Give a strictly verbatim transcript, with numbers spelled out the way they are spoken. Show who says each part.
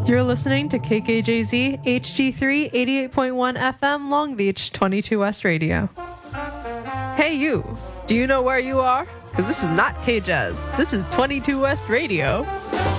Speaker 1: You're listening to K K J Z H G three eighty-eight point one F M Long Beach twenty-two West Radio. Hey you, do you know where you are? Because this is not K-Jazz. This is twenty-two West Radio.